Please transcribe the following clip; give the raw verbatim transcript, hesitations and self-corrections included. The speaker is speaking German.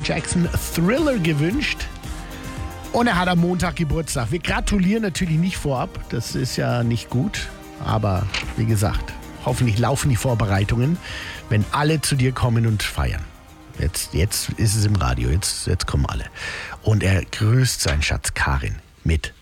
Jackson Thriller gewünscht. Und er hat am Montag Geburtstag. Wir gratulieren natürlich nicht vorab. Das ist ja nicht gut. Aber wie gesagt, hoffentlich laufen die Vorbereitungen, wenn alle zu dir kommen und feiern. Jetzt, jetzt ist es im Radio. Jetzt, jetzt kommen alle. Und er grüßt seinen Schatz Karin mit